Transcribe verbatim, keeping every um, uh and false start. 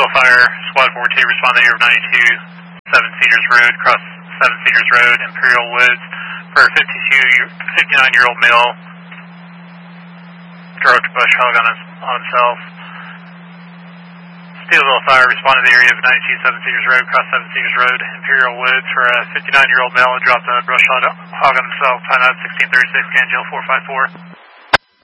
Fire, Squad four two, respond to area of ninety-two, seven Cedars Road, cross seven Cedars Road, Imperial Woods, for a fifty-nine-year-old male, drove to bush hog on, his, on himself. Steelville Fire, respond to the area of ninety-two, seven Cedars Road, cross seven Cedars Road, Imperial Woods, for a fifty-nine-year-old male who dropped a brush hog on himself, time out sixteen thirty-six, Gangel four five four.